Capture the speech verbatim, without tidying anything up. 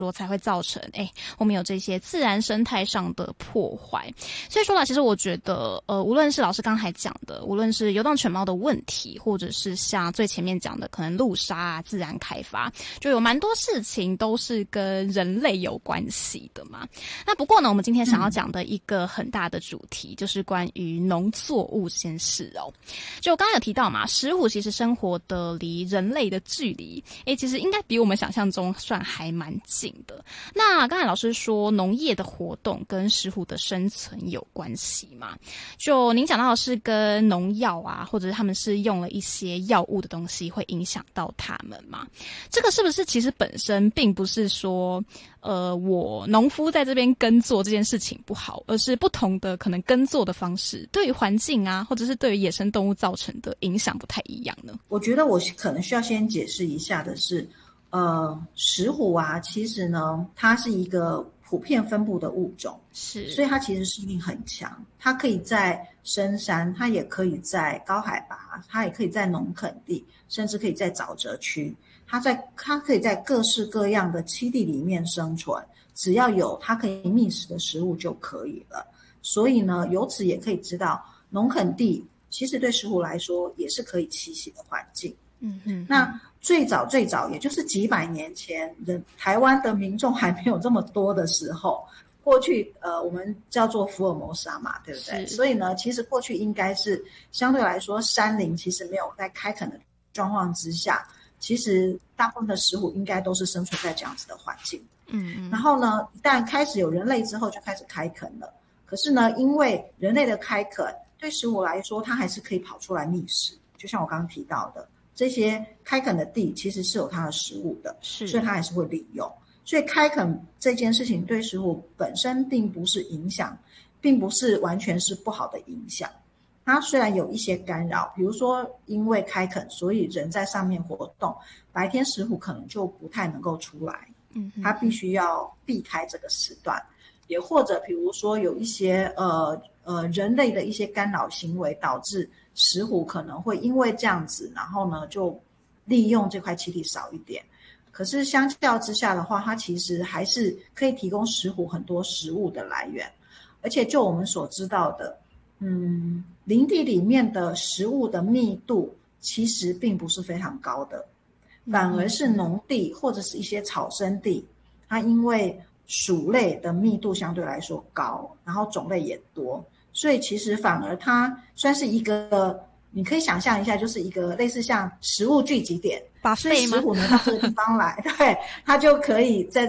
说才会造成哎、欸，我们有这些自然生态上的破坏。所以说呢，其实我觉得呃，无论是老师刚才讲的，无论是游荡犬猫的问题，或者是像最前面讲的可能路杀啊、自然开发，就有蛮多事情都是跟人类有关系的嘛。那不过呢，我们今天想要讲的一个很大的主题，嗯、就是关于农作物这件事哦。就我刚刚有提到嘛，石虎其实生活的离人类的距离，哎，其实应该比我们想象中算还蛮近的。那刚才老师说农业的活动跟石虎的生存有关系嘛？就您讲到的是跟农药啊，或者是他们是用了一些药物的东西会影响到他们嘛？这个是不是其实本身并不是说呃我农夫在这边耕作这件事情不好，而是不同的可能耕作的方式对于环境啊，或者是对于野生动物造成的影响不太一样呢？ 我觉得我可能需要先解释一下的是呃，石虎啊，其实呢，它是一个普遍分布的物种， 是，所以它其实适应力很强。它可以在深山，它也可以在高海拔，它也可以在农垦地，甚至可以在沼泽区。它在它可以在各式各样的栖地里面生存，只要有它可以觅食的食物就可以了。所以呢，由此也可以知道，农垦地其实对石虎来说也是可以栖息的环境。 嗯嗯， 那最早最早也就是几百年前，人台湾的民众还没有这么多的时候，过去呃我们叫做福尔摩沙嘛，对不对？所以呢，其实过去应该是相对来说山林其实没有在开垦的状况之下，其实大部分的石虎应该都是生存在这样子的环境。 嗯嗯。 然后呢，一旦开始有人类之后，就开始开垦了。可是呢，因为人类的开垦对石虎来说，它还是可以跑出来觅食，就像我刚刚提到的。这些开垦的地其实是有它的食物的， 是， 所以它还是会利用。所以开垦这件事情对石虎本身并不是影响，并不是完全是不好的影响。它虽然有一些干扰，比如说因为开垦，所以人在上面活动，白天石虎可能就不太能够出来， 嗯， 它必须要避开这个时段。也或者比如说有一些呃呃人类的一些干扰行为，导致石虎可能会因为这样子，然后呢就利用这块栖地少一点。可是相较之下的话，它其实还是可以提供石虎很多食物的来源。而且就我们所知道的，嗯，林地里面的食物的密度其实并不是非常高的，反而是农地或者是一些草生地，它因为鼠类的密度相对来说高，然后种类也多，所以其实反而它算是一个，你可以想象一下，就是一个类似像食物聚集点， 把所以石虎呢到这个地方来，对，它就可以在